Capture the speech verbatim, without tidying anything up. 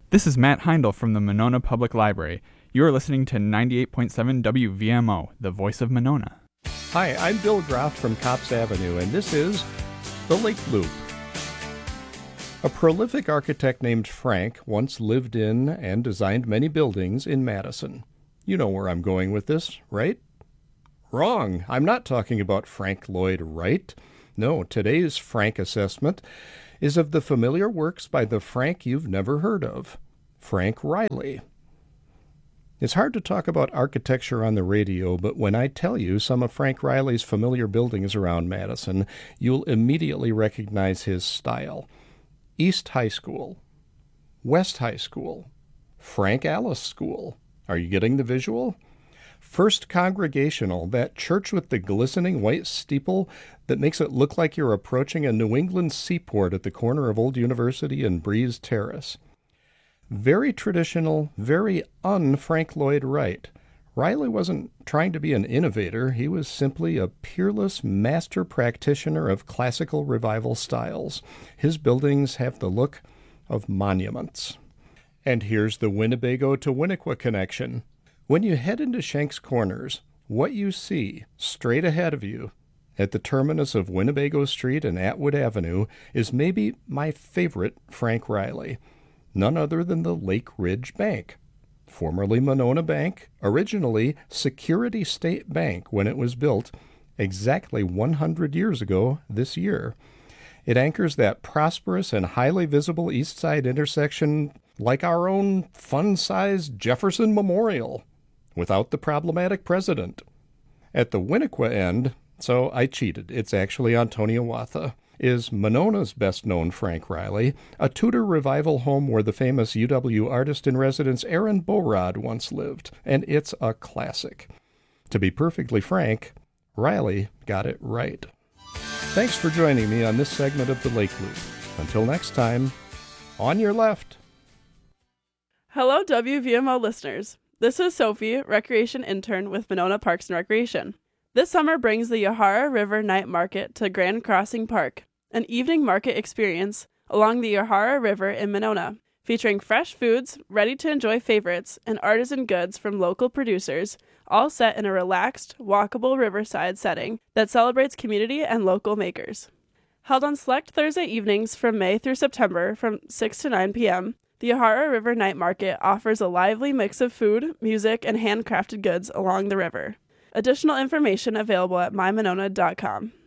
This is Matt Heindel from the Monona Public Library. You are listening to ninety-eight point seven W V M O, the voice of Monona. Hi, I'm Bill Groff from Copps Avenue, and this is The Lake Loop. A prolific architect named Frank once lived in and designed many buildings in Madison. You know where I'm going with this, right? Wrong. I'm not talking about Frank Lloyd Wright. No, today's Frank assessment is of the familiar works by the Frank you've never heard of, Frank Riley. It's hard to talk about architecture on the radio, but when I tell you some of Frank Riley's familiar buildings around Madison, you'll immediately recognize his style. East High School, West High School, Frank Alice School. Are you getting the visual? First Congregational, that church with the glistening white steeple that makes it look like you're approaching a New England seaport at the corner of Old University and Breeze Terrace. Very traditional, very un-Frank Lloyd Wright. Riley wasn't trying to be an innovator. He was simply a peerless master practitioner of classical revival styles. His buildings have the look of monuments. And here's the Winnebago to Winnequa connection. When you head into Shanks Corners, what you see straight ahead of you at the terminus of Winnebago Street and Atwood Avenue is maybe my favorite Frank Riley, none other than the Lake Ridge Bank, formerly Monona Bank, originally Security State Bank when it was built exactly one hundred years ago this year. It anchors that prosperous and highly visible East Side intersection like our own fun-sized Jefferson Memorial, without the problematic president. At the Winnequa end, so I cheated, it's actually on Toniawatha, is Monona's best-known Frank Riley, a Tudor revival home where the famous U W artist-in-residence Aaron Borod once lived, and it's a classic. To be perfectly frank, Riley got it right. Thanks for joining me on this segment of The Lake Loop. Until next time, on your left. Hello, W V M O listeners. This is Sophie, Recreation Intern with Monona Parks and Recreation. This summer brings the Yahara River Night Market to Grand Crossing Park, an evening market experience along the Yahara River in Monona, featuring fresh foods, ready-to-enjoy favorites, and artisan goods from local producers, all set in a relaxed, walkable riverside setting that celebrates community and local makers. Held on select Thursday evenings from May through September from six to nine p.m., the Yahara River Night Market offers a lively mix of food, music, and handcrafted goods along the river. Additional information available at my monona dot com.